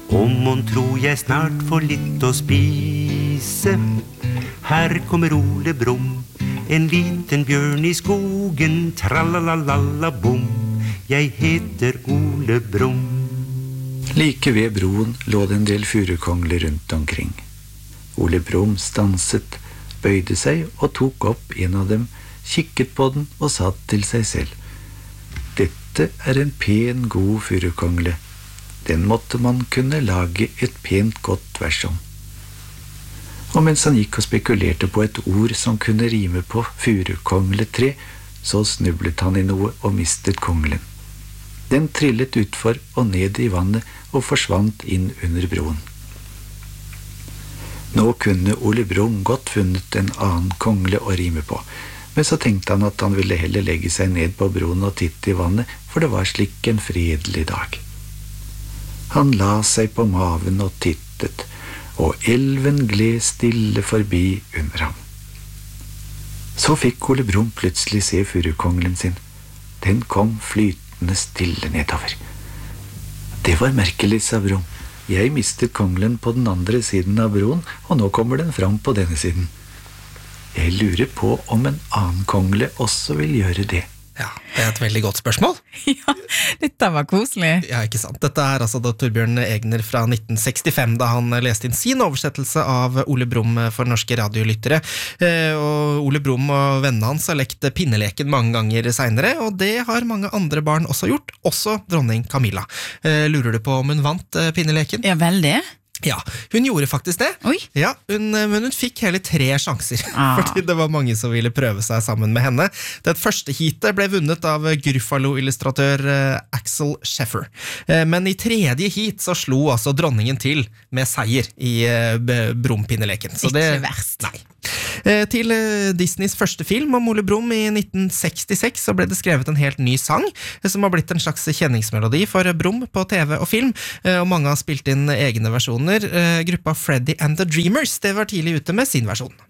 Mon tror jeg snart får litt å spise. Her kommer Ole Brumm, en liten bjørn i skogen. Tralalala bom, jeg heter Ole Brumm. Like ved broen lå det en del furukongler rundt omkring. Ole Brumm stanset, bøyde seg og tok opp en av dem, kikket på den og sa til seg selv: Dette en pen, god furukongle. Den måtte man kunne lage et pent godt vers om. Og mens han gikk og spekulerte på et ord som kunne rime på furukongletre, så snublet han i noe og mistet konglen. Den trillet utfor og ned i vannet og forsvant inn under broen. Nå kunne Ole Brumm godt funnet en annen kongle å rime på, men så tenkte han at han ville heller legge seg ned på broen og titte i vannet, for det var slik en fredelig dag. Han la seg på maven og tittet, og elven gled stille forbi under ham. Så fikk Ole Brumm plutselig se furukonglen sin. Den kom flytende stille nedover. Det var merkelig, sa Brumm. Jeg mistet konglen på den andre siden av broen, og nå kommer den fram på denne siden. Jeg lurer på om en annen kongle også vil gjøre det. Ja, det et veldig godt spørsmål. Ja, dette var koselig. Ja, ikke sant. Dette altså da Torbjørn Egner fra 1965, da han leste inn sin oversettelse av Ole Brumm for norske radiolyttere. Og Ole Brumm og vennene hans har lekt pinneleken mange ganger senere, og det har mange andre barn også gjort, også dronning Camilla. Lurer du på om hun vant pinneleken? Ja, veldig. Ja, hun gjorde faktisk det. Oi. Ja, men hun fikk hele 3 sjanser, fordi det var mange som ville prøve seg sammen med henne. Det første heatet ble vunnet av Gruffalo-illustratør Axel Scheffer. Men i tredje heat så slo altså dronningen til med seier i Brumm-pinneleken. Ikke verst. Nei. Til Disneys første film om Ole Brumm i 1966 så ble det skrevet en helt ny sang som har blitt en slags kjenningsmelodi for Brumm på TV og film, og mange har spilt inn egne versjoner. Gruppa Freddie and the Dreamers, det var tidlig ute med sin versjon.